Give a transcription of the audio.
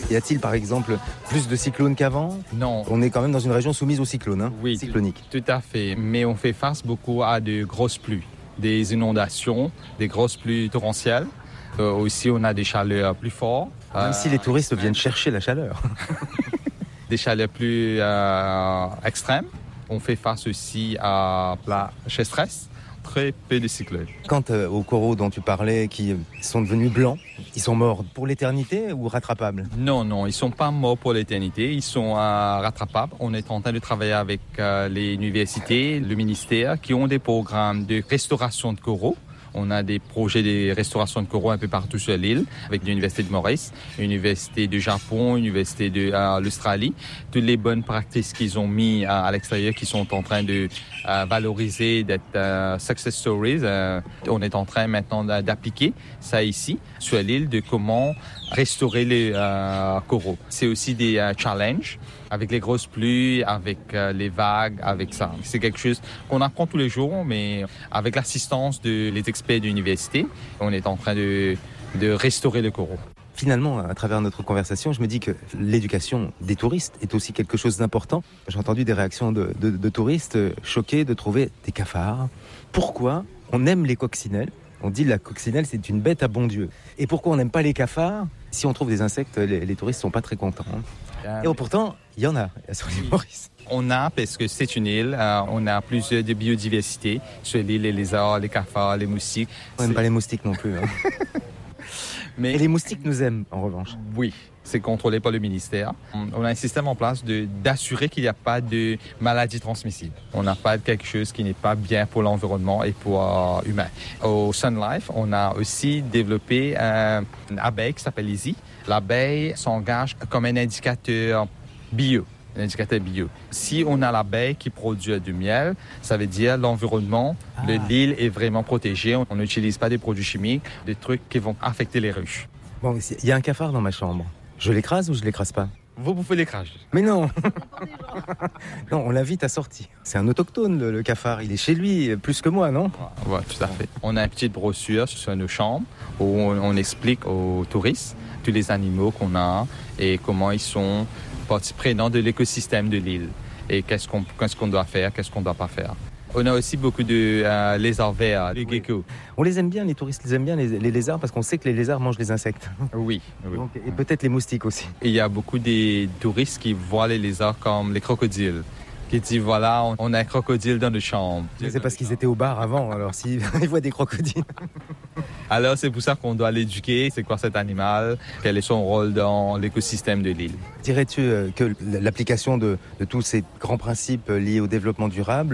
Y a-t-il par exemple plus de cyclones qu'avant ? Non. On est quand même dans une région soumise au cyclone, Oui, cyclonique. Tout à fait. Mais on fait face beaucoup à de grosses pluies, des inondations, des grosses pluies torrentielles. Aussi, on a des chaleurs plus fortes. Même si les touristes viennent chercher la chaleur. Des chaleurs plus extrêmes. On fait face aussi à la sécheresse, très peu de cyclones. Quant aux coraux dont tu parlais, qui sont devenus blancs, ils sont morts pour l'éternité ou rattrapables ? Non, ils ne sont pas morts pour l'éternité, ils sont rattrapables. On est en train de travailler avec les universités, le ministère, qui ont des programmes de restauration de coraux. On a des projets de restauration de coraux un peu partout sur l'île, avec l'Université de Maurice, l'Université du Japon, l'Université de l'Australie. Toutes les bonnes pratiques qu'ils ont mis à l'extérieur, qui sont en train de valoriser, d'être success stories. On est en train maintenant d'appliquer ça ici, sur l'île, de comment restaurer les coraux. C'est aussi des challenges avec les grosses pluies, avec les vagues, avec ça. C'est quelque chose qu'on apprend tous les jours, mais avec l'assistance des experts de l'université, on est en train de restaurer le coraux. Finalement, à travers notre conversation, je me dis que l'éducation des touristes est aussi quelque chose d'important. J'ai entendu des réactions de touristes choqués de trouver des cafards. Pourquoi on aime les coccinelles ? On dit que la coccinelle, c'est une bête à bon Dieu. Et pourquoi on n'aime pas les cafards ? Si on trouve des insectes, les touristes ne sont pas très contents. Et pourtant, il y en a sur l'île Maurice. On a, parce que c'est une île, on a plusieurs de biodiversité. Sur l'île, les lézards, les cafards, les moustiques. On n'aime pas les moustiques non plus. Mais... Et les moustiques nous aiment, en revanche. Oui, c'est contrôlé par le ministère. On a un système en place d'assurer qu'il n'y a pas de maladies transmissibles. On n'a pas quelque chose qui n'est pas bien pour l'environnement et pour l'humain. Au Sun Life, on a aussi développé une abeille qui s'appelle Izzy. L'abeille s'engage comme un indicateur bio. Si on a l'abeille qui produit du miel, ça veut dire l'environnement de l'île est vraiment protégé. On n'utilise pas des produits chimiques, des trucs qui vont affecter les ruches. Bon, il y a un cafard dans ma chambre. Je l'écrase ou je l'écrase pas ? Vous pouvez l'écraser. Mais non. Non, on l'invite à sortir. C'est un autochtone, le cafard. Il est chez lui, plus que moi, non ? Oui, tout à fait. On a une petite brochure sur nos chambres où on explique aux touristes tous les animaux qu'on a et comment ils sont partie prenante de l'écosystème de l'île et qu'est-ce qu'on doit faire, qu'est-ce qu'on ne doit pas faire. On a aussi beaucoup de lézards verts, les geckos. On les aime bien, les touristes les aiment bien, les lézards, parce qu'on sait que les lézards mangent les insectes. Oui. Donc, et peut-être les moustiques aussi. Et il y a beaucoup de touristes qui voient les lézards comme les crocodiles. Qui disent, voilà, on a un crocodile dans nos chambres. Mais c'est parce qu'ils étaient au bar avant, alors s'ils voient des crocodiles. Alors c'est pour ça qu'on doit l'éduquer. C'est quoi cet animal ? Quel est son rôle dans l'écosystème de l'île ? Dirais-tu que l'application de tous ces grands principes liés au développement durable